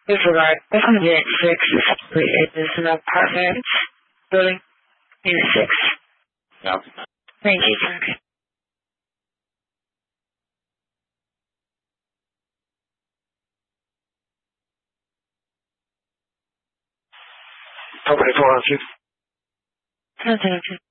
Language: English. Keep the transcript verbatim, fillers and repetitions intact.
Disregard. This is unit six. It is an apartment building. Unit six. Yeah. Thank you, Frank. Company four oh two. Contact.